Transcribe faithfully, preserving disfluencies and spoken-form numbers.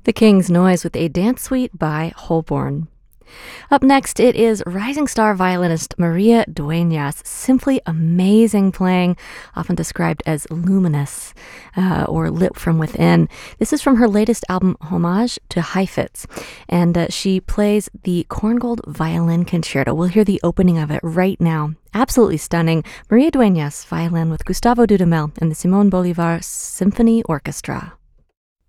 The King's Noise with a dance suite by Holborn. Up next, it is rising star violinist Maria Dueñas' simply amazing playing, often described as luminous uh, or lit from within. This is from her latest album, Homage to Heifetz, and uh, she plays the Korngold Violin Concerto. We'll hear the opening of it right now. Absolutely stunning. Maria Dueñas, violin with Gustavo Dudamel and the Simón Bolívar Symphony Orchestra.